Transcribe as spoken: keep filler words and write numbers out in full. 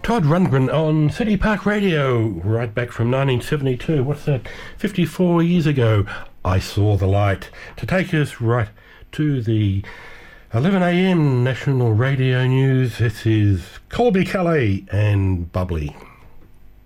Todd Rundgren on City Park Radio, right back from nineteen seventy-two. What's that? fifty-four years ago, I Saw the Light. To take us right to the eleven a m National Radio News, this is Colby Calais and Bubbly.